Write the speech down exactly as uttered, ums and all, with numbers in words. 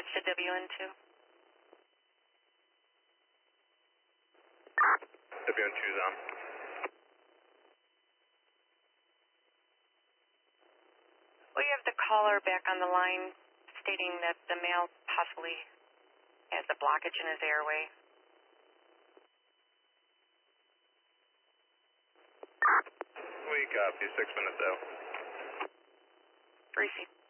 Dispatch to W N two. W N two's on. We have the caller back on the line stating that the male possibly has a blockage in his airway. We copy, six minutes out. Receive.